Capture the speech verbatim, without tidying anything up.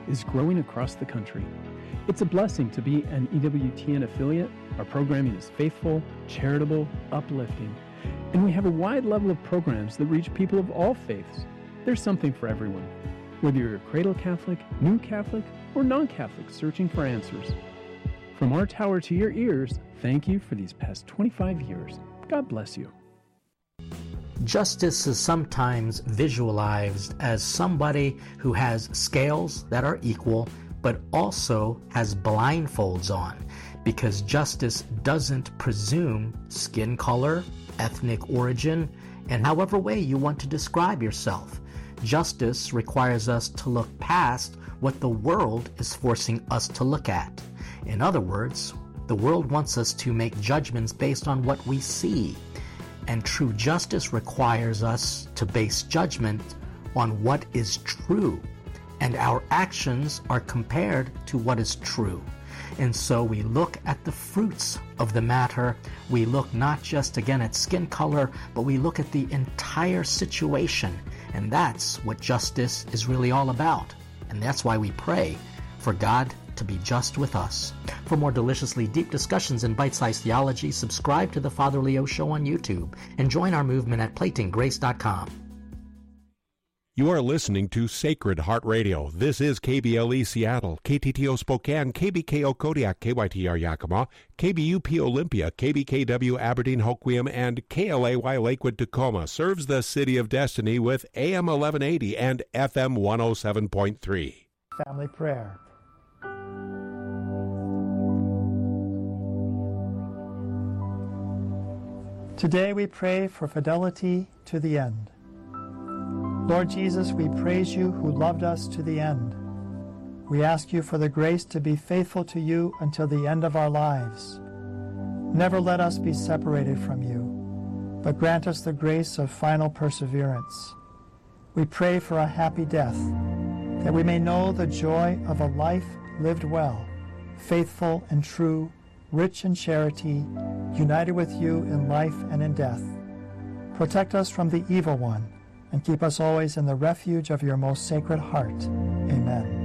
is growing across the country. It's a blessing to be an E W T N affiliate. Our programming is faithful, charitable, uplifting, and we have a wide level of programs that reach people of all faiths. There's something for everyone, whether you're a cradle Catholic, new Catholic, or non-Catholic searching for answers. From our tower to your ears, thank you for these past twenty-five years. God bless you. Justice is sometimes visualized as somebody who has scales that are equal, but also has blindfolds on, because justice doesn't presume skin color, ethnic origin, and however way you want to describe yourself. Justice requires us to look past what the world is forcing us to look at. In other words, the world wants us to make judgments based on what we see. And true justice requires us to base judgment on what is true. And our actions are compared to what is true. And so we look at the fruits of the matter. We look not just, again, at skin color, but we look at the entire situation. And that's what justice is really all about. And that's why we pray for God to be just with us. For more deliciously deep discussions in bite-sized theology, subscribe to the Father Leo Show on YouTube and join our movement at plating grace dot com. You are listening to Sacred Heart Radio. This is K B L E Seattle, K T T O Spokane, K B K O Kodiak, K Y T R Yakima, K B U P Olympia, K B K W Aberdeen Hoquiam, and K L A Y Lakewood Tacoma. Serves the City of Destiny with A M eleven eighty and F M one oh seven point three. Family prayer. Today we pray for fidelity to the end. Lord Jesus, we praise you who loved us to the end. We ask you for the grace to be faithful to you until the end of our lives. Never let us be separated from you, but grant us the grace of final perseverance. We pray for a happy death, that we may know the joy of a life lived well, faithful and true, rich in charity, united with you in life and in death. Protect us from the evil one, and keep us always in the refuge of your most sacred heart. Amen.